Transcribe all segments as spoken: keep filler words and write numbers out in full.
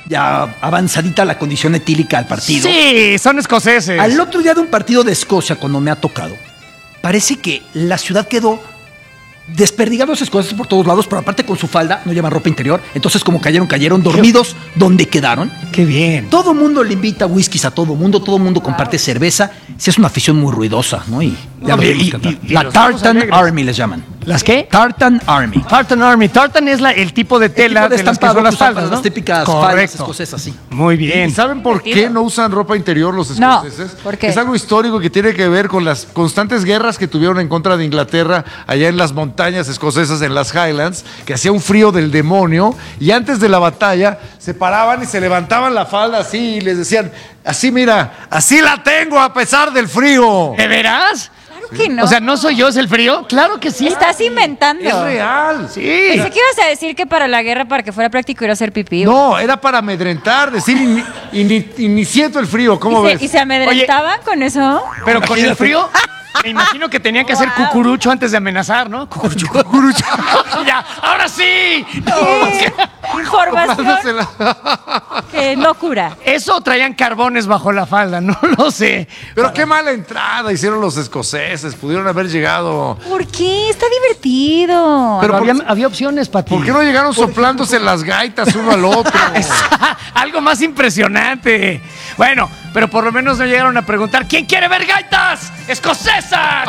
ya avanzadita la condición etílica al partido. Sí, son escoceses. Al otro día de un partido de Escocia, cuando me ha tocado, parece que la ciudad quedó desperdigando esas cosas por todos lados, pero aparte con su falda, no llevan ropa interior, entonces como cayeron, cayeron dormidos donde quedaron. Qué bien. Todo mundo le invita whiskies a todo mundo, todo mundo comparte cerveza, sí es una afición muy ruidosa, ¿no? Y ya No, veremos y- qué tal. y- y La los somos Tartan alegres. Army les llaman. ¿Las qué? Tartan Army. Tartan Army. Tartan es la, el tipo de tela El tipo de, las que estampado son las que usan faldas, para ¿no? las típicas faldas Correcto. escocesas, sí. Muy ¿Y bien. saben por qué no usan ropa interior los No, escoceses? ¿por qué? Es algo histórico que tiene que ver con las constantes guerras que tuvieron en contra de Inglaterra allá en las montañas escocesas, en las Highlands, que hacía un frío del demonio, y antes de la batalla se paraban y se levantaban la falda así y les decían, así mira, así la tengo a pesar del frío. ¿De veras? Claro que no. O sea, ¿no soy yo, es el frío? Claro que sí. Estás inventando. Es real. Sí. Pensé que ibas a decir que para la guerra, para que fuera práctico, ir a hacer pipí. No, era para amedrentar, decir, ini, ini, iniciato el frío, ¿cómo ¿Y ves? se, ¿Y se amedrentaban con eso? Pero con el frío, me imagino que tenían que hacer Wow. cucurucho antes de amenazar, ¿no? Cucurucho, cucurucho. Ya, ahora sí. ¿Qué? Información Dándosela. que no cura. Eso traían carbones bajo la falda, no lo sé. Pero qué mala entrada hicieron los escoceses, pudieron haber llegado. ¿Por qué? Está divertido. Pero Pero había, por- había opciones para ti. ¿Por qué no llegaron soplándose las gaitas uno al otro? Algo más impresionante. Bueno, pero por lo menos no llegaron a preguntar ¿quién quiere ver gaitas? ¡Escocesa!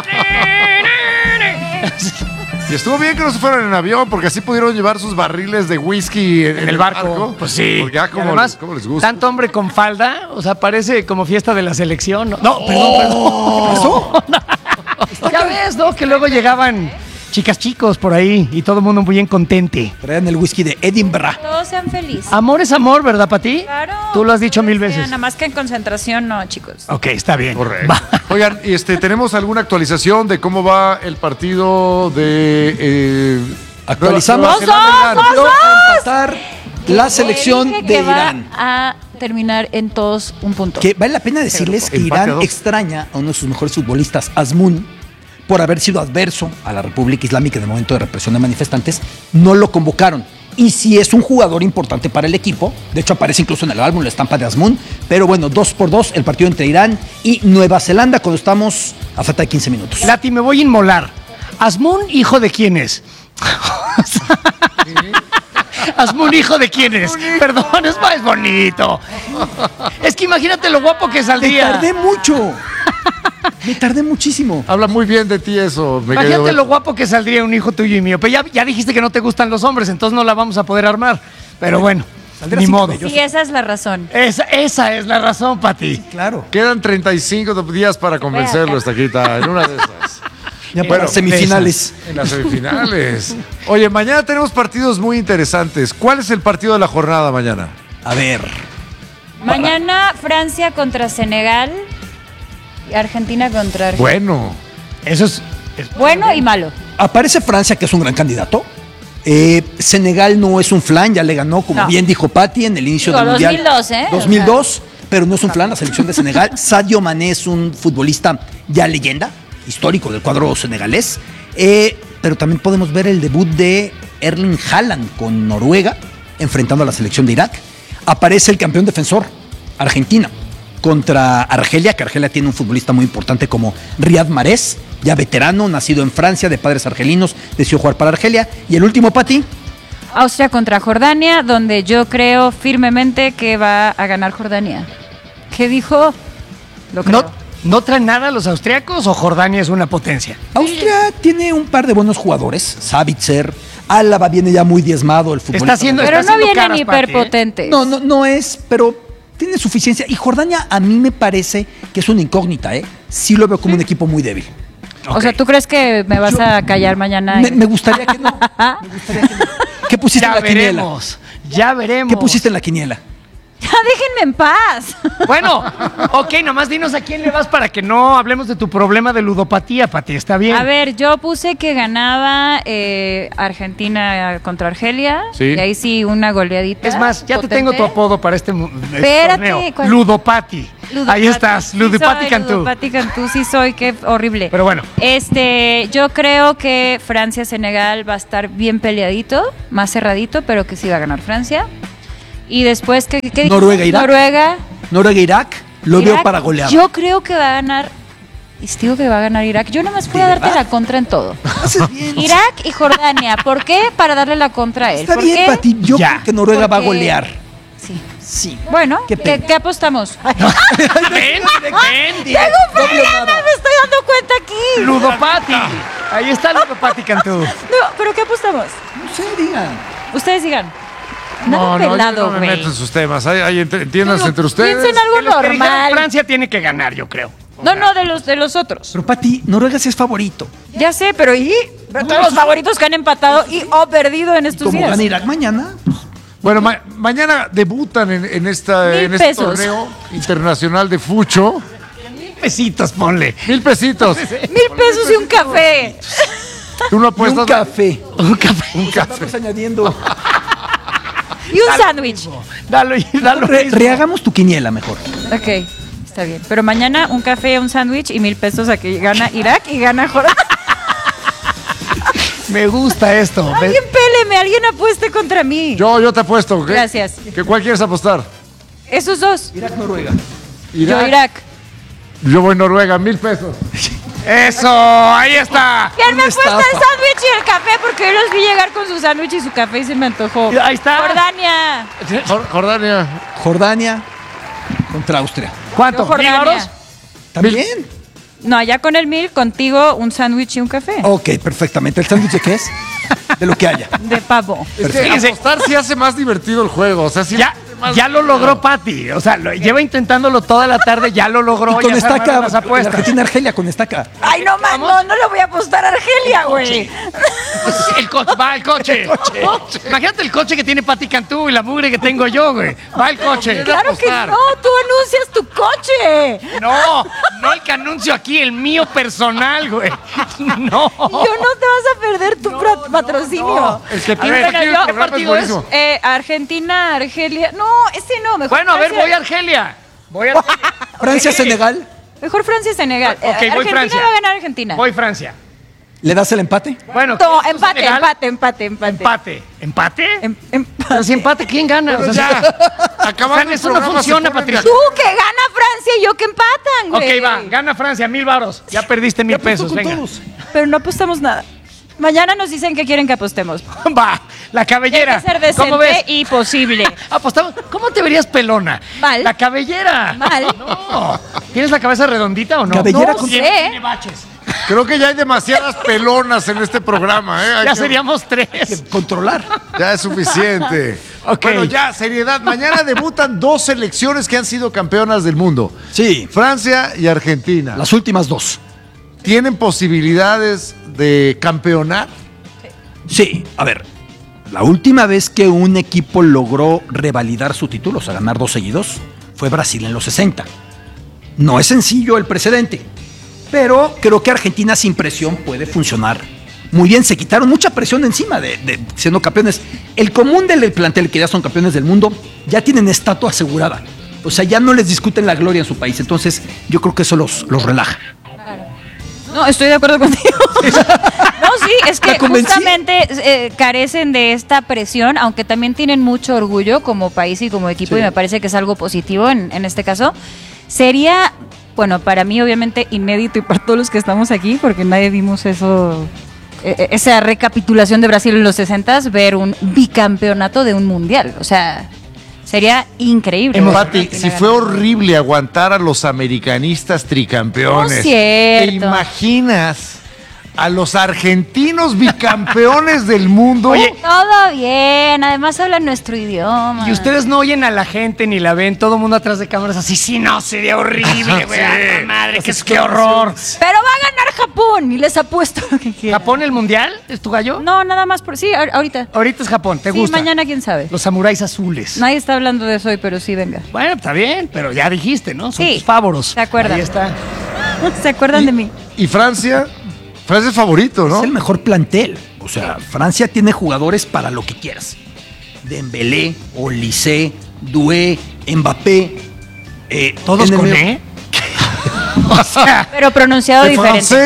Y estuvo bien que no se fueran en avión, porque así pudieron llevar sus barriles de whisky en, En el barco. Pues sí. Porque ya Y como, además, les, como les gusta. tanto hombre con falda, o sea, parece como fiesta de la selección. No, no perdón, perdón. ¿Qué pasó? Ya ves, ¿no? Que luego llegaban chicas chicos por ahí y todo el mundo muy bien contente. Traían el whisky de Edinburgh. Todos sean felices. Amor es amor, ¿verdad, Pati? Claro. Tú lo has dicho mil Ya, veces. Nada más que en concentración, no, chicos. Ok, está bien. Correcto. Va. Oigan, y este, ¿tenemos alguna actualización de cómo va el partido de... eh, Actualizamos. Nueva Zelanda, Irán? ¡Vamos, Volvió vamos! a empatar la selección Dije de que va Irán. a terminar en todos un punto. Que vale la pena decirles que Empate a Irán dos. extraña a uno de sus mejores futbolistas, Azmoun, por haber sido adverso a la República Islámica en el momento de represión de manifestantes. No lo convocaron. Y sí es un jugador importante para el equipo. De hecho, aparece incluso en el álbum la estampa de Azmoun. Pero bueno, dos por dos el partido entre Irán y Nueva Zelanda cuando estamos a falta de quince minutos. Lati, me voy a inmolar. ¿Azmoun, hijo de quién es? ¿Azmoun, hijo de quién es? Perdón, es más bonito. Es que imagínate lo guapo que Me saldría. tardé mucho. Me tardé muchísimo. Habla muy bien de ti eso. Me Imagínate quedé- lo guapo que saldría un hijo tuyo y mío. Pero ya, ya dijiste que no te gustan los hombres, entonces no la vamos a poder armar. Pero bueno, Saldrá ni sin modo. cabello. Sí, esa es la razón. Esa, esa es la razón, Pati. Claro. Quedan treinta y cinco días para convencerlo, Estaquita, en una de esas. Ya Bueno, para semifinales. En las semifinales. Oye, mañana tenemos partidos muy interesantes. ¿Cuál es el partido de la jornada mañana? A ver. Mañana Francia contra Senegal y Argentina contra Argentina. Bueno. Eso es. es- Bueno y malo. Aparece Francia, que es un gran candidato. Eh, Senegal no es un flan, ya le ganó, como No. bien dijo Patti, en el inicio Digo, del Mundial. dos mil dos, ¿eh? dos mil dos, pero no es un flan, la selección de Senegal. Sadio Mané es un futbolista ya leyenda, histórico del cuadro senegalés. Eh, pero también podemos ver el debut de Erling Haaland con Noruega, enfrentando a la selección de Irak. Aparece el campeón defensor, Argentina, contra Argelia, que Argelia tiene un futbolista muy importante como Riyad Mahrez, ya veterano, nacido en Francia, de padres argelinos, decidió jugar para Argelia. Y el último, Pati, Austria contra Jordania, donde yo creo firmemente que va a ganar Jordania. ¿Qué dijo? Lo creo. ¿No, ¿No traen nada los austriacos o Jordania es una potencia? Austria tiene un par de buenos jugadores, Sabitzer, Álava viene ya muy diezmado, el futbolista. Está haciendo- Pero está no haciendo vienen caras, Pati, ¿eh? hiperpotentes. No, no, no es, pero tiene suficiencia. Y Jordania a mí me parece que es una incógnita, ¿eh? Sí lo veo como un equipo muy débil. O sea, ¿tú crees que me vas Yo- a callar mañana? Me, me gustaría que no. Me gustaría que no. ¿Qué pusiste Ya en la quiniela? veremos. Ya veremos. ¿Qué pusiste en la quiniela? Ya déjenme en paz. Bueno, ok, nomás dinos a quién le vas para que no hablemos de tu problema de ludopatía, Pati. Está bien. A ver, yo puse que ganaba eh, Argentina contra Argelia. Sí. Y ahí sí, una goleadita. Es más, ya te potente. tengo tu apodo para este, mu- este Espérate, torneo. ¿cuál? Ludopati. Ludopati. Ahí estás, Sí Ludopati soy, Cantú. Ludopati Cantú, sí soy, qué horrible. Pero bueno. Este, yo creo que Francia-Senegal va a estar bien peleadito, más cerradito, pero que sí va a ganar Francia. Y después, ¿qué, qué dijiste? Noruega, Irak. Noruega. Noruega, Irak, lo Irak, veo para golear. Yo creo que va a ganar. Y si digo que va a ganar Irak. Yo nomás fui ¿De a darte verdad? la contra en todo. Haces bien. Irak y Jordania. ¿Por qué? Para darle la contra a él. Está ¿Por bien, qué? Pati. Yo Ya. creo que Noruega va a Porque- golear. Sí. Sí. Bueno, Qué ¿qué, pena. qué apostamos? ven, ven. Tengo un problema, me estoy dando cuenta aquí. Ludopati. Ahí está Ludopati Cantú. No, pero ¿qué apostamos? No sé, digan. Ustedes digan. Nada No, no, yo pelado, no me güey. meto en sus temas. Hay, hay ent- entiéndanse Digo, entre ustedes. piensen algo De los que dijeron, normal. Francia tiene que ganar, yo creo. No, no, de los de los otros. Pero Pati, Noruega sí es favorito. Ya sé, pero ¿y? Todos los favoritos que han empatado y o perdido en estos Como días. gana Irak mañana, pues, Bueno, ma- mañana debutan en, en esta, Mil en este pesos. torneo internacional de fucho. Besitos, ponle. Mil pesitos. Mil pesos y un café. Tú no y apuestas. un café. Un café. Un café. Estamos añadiendo. Y un sándwich. Dalo, dalo. Re- rehagamos tu quiniela mejor. Ok, está bien. Pero mañana un café, un sándwich y mil pesos a que gana Irak y gana Jordania. Me gusta esto. ¿Ves? Alguien péleme, alguien apueste contra mí. Yo, yo te apuesto. ¿ok? Gracias. ¿Que ¿Cuál quieres apostar? Esos dos. Irak, Noruega. Yo Irak. Yo voy Noruega, mil pesos. Eso, ahí está. ¿Quién me Una apuesta el estafa. sándwich y el café? Porque yo los vi llegar con su sándwich y su café y se me antojó. Ahí está. Jordania. Jor- Jordania. Jordania contra Austria. ¿Cuánto? Yo Jordania. ¿Mil varos? ¿También? No, allá con el mil, contigo un sándwich y un café. Ok, perfectamente. ¿El sándwich de qué es? De lo que haya. De pavo. Es que Fíjense. apostar sí hace más divertido el juego. O sea, sí Ya, hace más ya lo divertido. logró Pati. O sea, lo- lleva intentándolo toda la tarde, ya lo logró. Y con ya se armaron estaca. las apuestas. Argentina-Argelia con estaca. Ay, no, man, no, no le voy a apostar a Argelia, güey. El coche, va el coche. Imagínate el coche que tiene Pati Cantú y la mugre que tengo yo, güey. Va el coche. Claro que no, tú anuncias tu coche. No, no el que anuncio aquí, el mío personal, güey. No. Y yo no te vas a perder tu pra- patrocinio. El que A tiene ver, aquí el yo- ¿qué programa es partido es? buenísimo. Eh, Argentina, Argelia. No, ese no, mejor. Bueno, a ver, Francia. voy a Argelia. Voy a Argelia. Francia-Senegal. Mejor Francia y Senegal. Eh, Ok, voy Argentina Francia. va a ganar Argentina. Voy Francia. ¿Le das el empate? Bueno, No, ¿qué es empate, Senegal? empate, empate, empate. Empate. ¿Empate? Em- empate. Pero si empate, ¿quién gana? O sea, Ya. o Acabando sea, el eso no programa, funciona, se ponen de Patricia. Tú que gana Francia y yo que empatan, güey. Ok, va, gana Francia, mil varos. Ya perdiste mil Ya apostó pesos, con venga. todos. Pero no apostamos nada. Mañana nos dicen que quieren que apostemos. Va, la Hay cabellera. que ser ¿Cómo ves? decente y posible. Apostamos. ¿Cómo te verías pelona? Mal. La cabellera. Mal. No. ¿Tienes la cabeza redondita o no? Cabellera No con- sé. Tiene baches. Creo que ya hay demasiadas pelonas en este programa. ¿eh? Hay Ya que- seríamos tres. Controlar. Ya es suficiente. Ok. Bueno, ya, seriedad. Mañana debutan dos selecciones que han sido campeonas del mundo. Sí. Francia y Argentina. Las últimas dos. ¿Tienen posibilidades de campeonar? Sí, a ver. La última vez que un equipo logró revalidar su título, o sea, ganar dos seguidos, fue Brasil en los sesenta. No es sencillo el precedente, pero creo que Argentina sin presión puede funcionar muy bien. Se quitaron mucha presión encima de, de siendo campeones. El común del plantel, que ya son campeones del mundo, ya tienen estatua asegurada. O sea, ya no les discuten la gloria en su país. Entonces, yo creo que eso los, los relaja. No, estoy de acuerdo contigo. No, sí, es que ¿Te convencí? justamente eh, carecen de esta presión, aunque también tienen mucho orgullo como país y como equipo, Sí. y me parece que es algo positivo en, en este caso. Sería, bueno, para mí obviamente inédito y para todos los que estamos aquí, porque nadie vimos eso, eh, esa recapitulación de Brasil en los sesentas, ver un bicampeonato de un mundial. O sea, sería increíble. Pati, Argentina si fue ganar. horrible aguantar a los americanistas tricampeones. No es cierto. ¿Te imaginas a los argentinos bicampeones del mundo? Oye, Todo bien, además hablan nuestro idioma. y ustedes no oyen a la gente ni la ven, todo el mundo atrás de cámaras así, sí, no, sería horrible, güey. Sí. a la madre, que es qué horror. Pero va a ganar Japón y les apuesto lo que quieran. ¿Japón el mundial? ¿Es tu gallo? No, nada más por sí, ahor- ahorita. Ahorita es Japón, ¿te Sí, gusta? mañana quién sabe. Los samuráis azules. Nadie está hablando de eso hoy, pero sí, venga. Bueno, está bien, pero ya dijiste, ¿no? Son Sí, tus favoros. se acuerdan. Ahí está. ¿Se acuerdan de mí? ¿Y Francia? Francia es favorito, ¿no? Es el mejor plantel. O sea, Francia tiene jugadores para lo que quieras. Dembélé, Olise, Doué, Mbappé. eh, ¿Todos en el con medio- E? O sea, Pero pronunciado ¿De diferente. francés?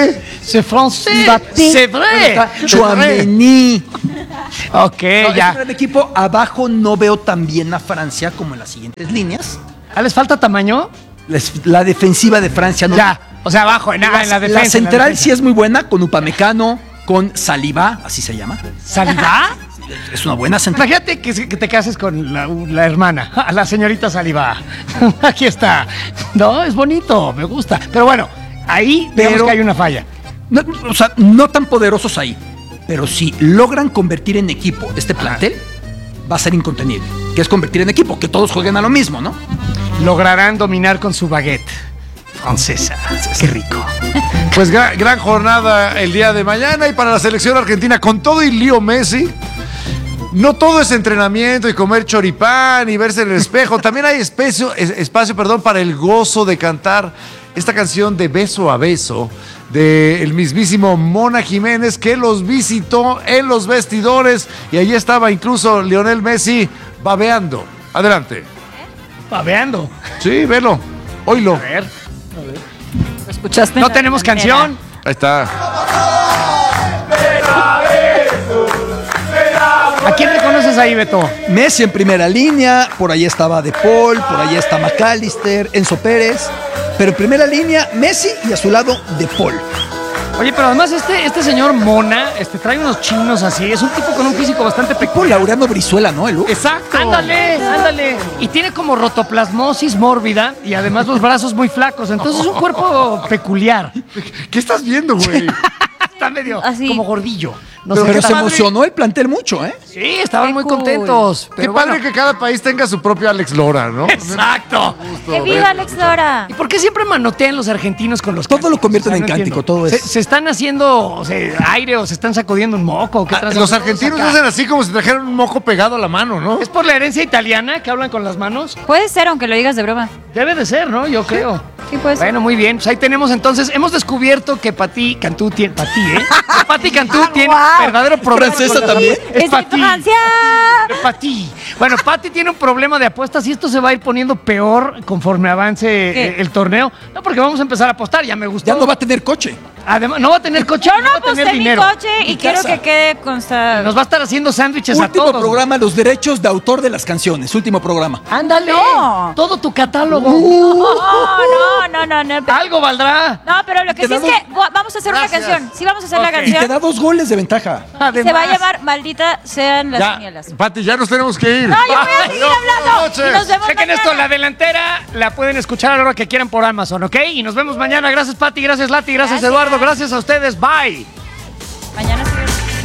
C'est français. Mbappé. C'est vrai. Está C'est vrai. Chouameni. Ok, No, es un ya. gran equipo. Abajo no veo tan bien a Francia como en las siguientes líneas. ¿Ah, les falta tamaño? Les- La defensiva de Francia no. Ya. O sea, abajo, en, ah, en la defensa. La en la central defensa. sí es muy buena, con Upamecano, con Saliba, así se llama. ¿Saliba? Es una buena central. Imagínate que, se- que te cases con la, la hermana, la señorita Saliba. Aquí está. No, es bonito, me gusta. Pero bueno, ahí vemos Pero- que hay una falla. No, o sea, no tan poderosos ahí. Pero si logran convertir en equipo este plantel, va a ser incontenible. Que es convertir en equipo, que todos jueguen a lo mismo, ¿no? Lograrán dominar con su baguette francesa. Qué rico. Pues gran, gran jornada el día de mañana y para la selección argentina con todo y Leo Messi. No todo es entrenamiento y comer choripán y verse en el espejo. También hay espacio, es- espacio perdón, para el gozo de cantar esta canción de Beso a Beso del mismísimo Mona Jiménez que los visitó en los vestidores y allí estaba incluso Lionel Messi babeando. Adelante. Babeando. Sí, velo. Oílo. A ver. ¿Lo escuchaste? No tenemos canción. Ahí está. ¿A quién reconoces ahí, Beto? Messi en primera línea, por ahí estaba De Paul, por ahí está McAllister, Enzo Pérez. Pero en primera línea, Messi y a su lado De Paul. Oye, pero además este, este señor Mona este, trae unos chinos así. Es un tipo con un físico bastante Tipo peculiar. Laureano Brizuela, ¿no? El look. Exacto. Ándale, ándale. Y tiene como rotoplasmosis mórbida y además los brazos muy flacos. Entonces es un cuerpo peculiar. ¿Qué estás viendo, güey? Está medio Así. como gordillo. No Pero, sé pero qué se tal. emocionó el plantel mucho, ¿eh? Sí, estaban Qué muy cool. contentos. Qué Pero padre bueno. que cada país tenga su propio Alex Lora, ¿no? Exacto. ¡Que viva Alex Lora! ¿Y por qué siempre manotean los argentinos con los Todo lo cánticos? convierten en no cántico, entiendo. todo es- ¿Se, se están haciendo o sea, aire o se están sacudiendo un moco? ¿Qué Ah, tranza? los argentinos Acá. hacen así como si trajeran un moco pegado a la mano, ¿no? ¿Es por la herencia italiana que hablan con las manos? Puede ser, aunque lo digas de broma. Debe de ser, ¿no? Yo creo. Sí, puede ser. Bueno, muy bien. Pues ahí tenemos entonces, hemos descubierto que Pati Cantú tiene. Pati, ¿eh? Que Pati Cantú tiene un Guau. verdadero problema. francesa con las- también? Es ¡Es Pati. de Francia! Es Pati. Bueno, Pati tiene un problema de apuestas y esto se va a ir poniendo peor conforme avance ¿Qué? eh, el torneo. No, porque vamos a empezar a apostar, ya me gustó. Ya no va a tener coche. Además, no va a tener coche, Yo no no va a tener aposté mi dinero. coche y Mi quiero casa. que quede constado. Nos va a estar haciendo sándwiches a Último todos. programa, los derechos de autor de las canciones. Último programa. Ándale. No. Todo tu catálogo. No, no, no, no, no. Algo valdrá. No, pero lo que Te sí es damos- que va- vamos a hacer Gracias. una canción. Sí, vamos a hacer Ok. la Y te canción. da dos goles de ventaja. Además. Se va a llamar Maldita sean las Ya, Quinielas. Pati, ya nos tenemos que ir. No, yo voy a seguir No, hablando. buenas noches. Y nos vemos Chequen mañana. esto, la delantera la pueden escuchar a la hora que quieran por Amazon, ¿ok? Y nos vemos mañana. Gracias, Pati. Gracias, Lati. Gracias, Gracias. Eduardo. Gracias a ustedes. Bye. Mañana sí.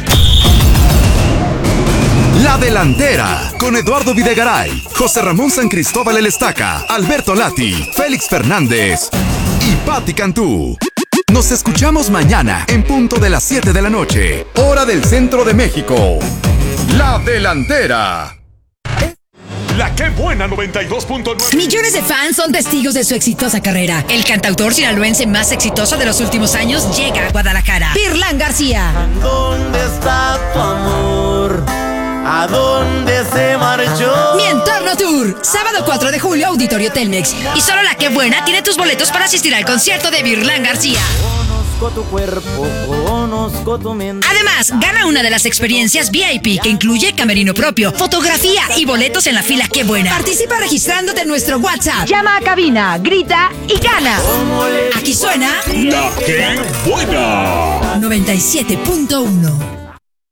La Delantera, con Eduardo Videgaray, José Ramón San Cristóbal El Estaca, Alberto Lati, Félix Fernández y Pati Cantú. Nos escuchamos mañana en punto de las siete de la noche, hora del centro de México. La Delantera. La Qué Buena noventa y dos punto nueve. Millones de fans son testigos de su exitosa carrera. El cantautor sinaloense más exitoso de los últimos años llega a Guadalajara. Pirlán García. ¿Dónde está tu amor? ¿A dónde se marchó? Mi Entorno Tour. Sábado cuatro de julio, Auditorio Telmex. Y solo La Qué Buena tiene tus boletos para asistir al concierto de Pirlán García. Conozco tu cuerpo, conozco tu mente. Además, gana una de las experiencias V I P que incluye camerino propio, fotografía y boletos en la fila Qué Buena. Participa registrándote en nuestro WhatsApp. Llama a cabina, grita y gana. Aquí suena La Qué Buena. noventa y siete punto uno.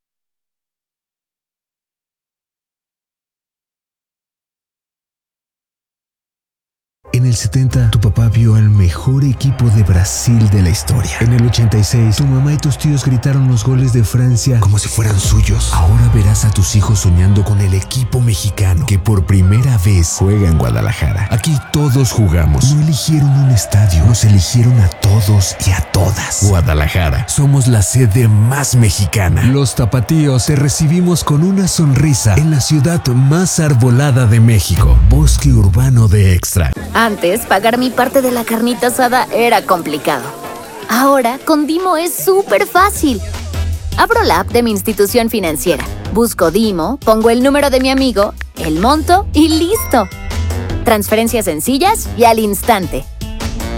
En el setenta, tu papá vio al mejor equipo de Brasil de la historia. En el ochenta y seis, tu mamá y tus tíos gritaron los goles de Francia como si fueran suyos. Ahora verás a tus hijos soñando con el equipo mexicano que por primera vez juega en Guadalajara. Aquí todos jugamos. No eligieron un estadio, nos eligieron a todos y a todas. Guadalajara, somos la sede más mexicana. Los tapatíos te recibimos con una sonrisa en la ciudad más arbolada de México. Bosque urbano de Extra. Antes, pagar mi parte de la carnita asada era complicado. Ahora, con Dimo es súper fácil. Abro la app de mi institución financiera, busco Dimo, pongo el número de mi amigo, el monto y listo. Transferencias sencillas y al instante.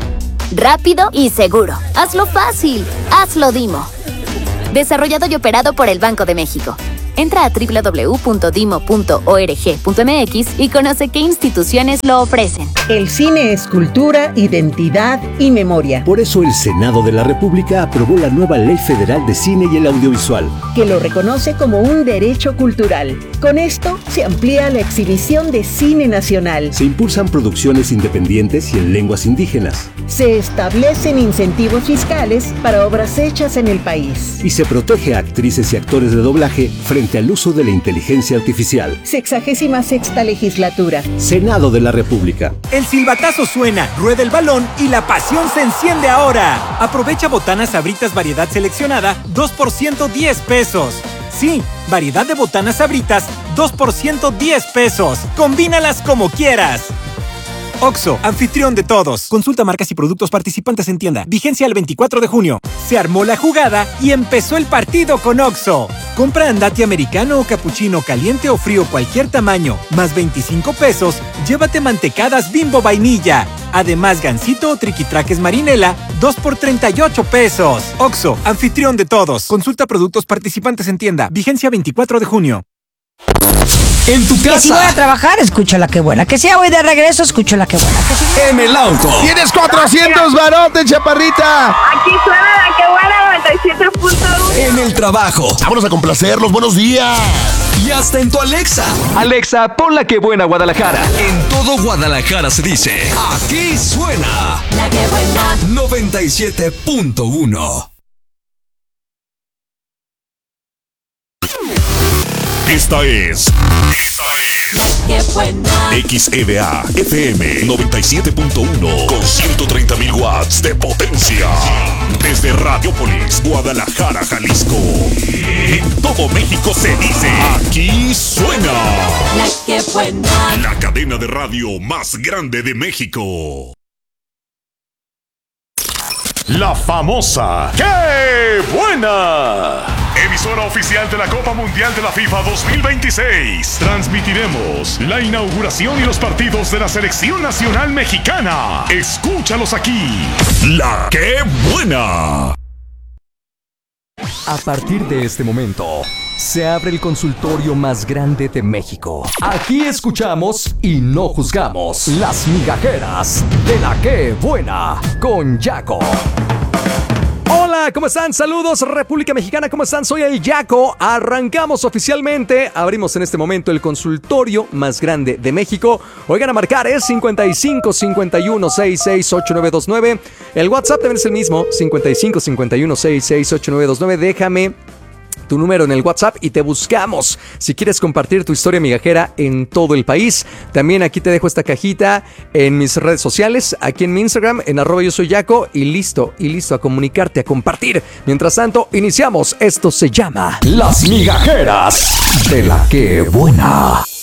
rápido y seguro. Hazlo fácil. Hazlo Dimo. Desarrollado y operado por el Banco de México. Entra a doble u doble u doble u punto dimo punto org punto eme equis y conoce qué instituciones lo ofrecen. El cine es cultura, identidad y memoria. Por eso el Senado de la República aprobó la nueva Ley Federal de Cine y el Audiovisual, que lo reconoce como un derecho cultural. Con esto se amplía la exhibición de cine nacional. Se impulsan producciones independientes y en lenguas indígenas. Se establecen incentivos fiscales para obras hechas en el país. Y se protege a actrices y actores de doblaje frente al uso de la inteligencia artificial. Sexagésima sexta legislatura. Senado de la República. El silbatazo suena, rueda el balón y la pasión se enciende ahora. Aprovecha botanas Sabritas variedad seleccionada, dos por ciento diez pesos. Sí, variedad de botanas Sabritas, dos por ciento diez pesos. Combínalas como quieras. Oxxo, anfitrión de todos. Consulta marcas y productos participantes en tienda. Vigencia el veinticuatro de junio. Se armó la jugada y empezó el partido con Oxxo. Compra andati americano o capuchino caliente o frío cualquier tamaño, más veinticinco pesos. Llévate mantecadas Bimbo vainilla. Además, gansito o triquitraques marinela, dos por treinta y ocho pesos. Oxxo, anfitrión de todos. Consulta productos participantes en tienda. Vigencia veinticuatro de junio. En tu casa. Que si voy a trabajar, escucho la que buena. Que si ya voy de regreso, escucho la que buena. Que si... En el auto. Tienes cuatrocientos barotes, chaparrita. Aquí suena la que buena noventa y siete punto uno. En el trabajo. Vámonos a complacerlos. Buenos días. Y hasta en tu Alexa. Alexa, pon la que buena Guadalajara. En todo Guadalajara se dice, aquí suena la que buena noventa y siete punto uno. Esta es. Esta es. La que buena. X E V A F M noventa y siete punto uno con ciento treinta mil watts de potencia. Desde Radiopolis, Guadalajara, Jalisco. En todo México se dice, aquí suena. La que buena. La cadena de radio más grande de México. La famosa ¡Qué buena! Emisora oficial de la Copa Mundial de la FIFA dos mil veintiséis. Transmitiremos la inauguración y los partidos de la Selección Nacional Mexicana. Escúchalos aquí. La ¡Qué buena! A partir de este momento, se abre el consultorio más grande de México. Aquí escuchamos y no juzgamos las migajeras de la Qué buena con Yaco. Hola, ¿cómo están? Saludos, República Mexicana, ¿cómo están? Soy el Yaco. Arrancamos oficialmente. Abrimos en este momento el consultorio más grande de México. Oigan, a marcar es cincuenta y cinco, cincuenta y uno, sesenta y seis, ochenta y nueve veintinueve. El WhatsApp también es el mismo, cincuenta y cinco, cincuenta y uno, sesenta y seis, ochenta y nueve veintinueve. Déjame tu número en el WhatsApp y te buscamos si quieres compartir tu historia migajera en todo el país. También aquí te dejo esta cajita en mis redes sociales, aquí en mi Instagram, en arroba yo soy Yaco, y listo, y listo a comunicarte, a compartir. Mientras tanto, iniciamos. Esto se llama Las Migajeras de la Qué Buena.